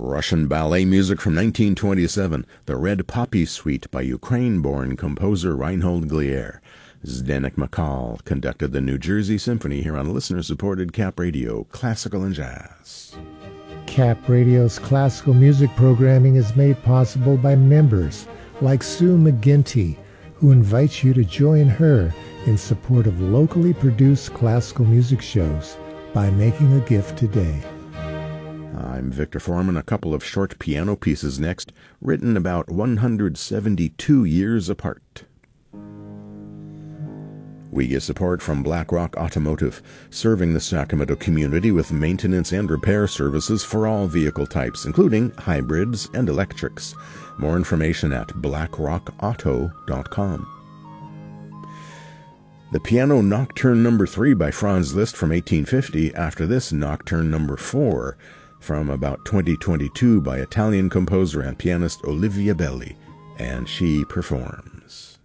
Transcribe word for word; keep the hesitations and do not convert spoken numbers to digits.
Russian ballet music from nineteen twenty-seven, The Red Poppy Suite by Ukraine-born composer Reinhold Glier. Zdenek Makal conducted the New Jersey Symphony here on listener-supported Cap Radio, Classical and Jazz. Cap Radio's classical music programming is made possible by members like Sue McGinty, who invites you to join her in support of locally produced classical music shows by making a gift today. I'm Victor Foreman. A couple of short piano pieces next, written about one hundred seventy-two years apart. We get support from BlackRock Automotive, serving the Sacramento community with maintenance and repair services for all vehicle types, including hybrids and electrics. More information at black rock auto dot com. The Piano Nocturne number three by Franz Liszt from eighteen fifty. After this, Nocturne number four from about twenty twenty-two by Italian composer and pianist Olivia Belli, and she performs.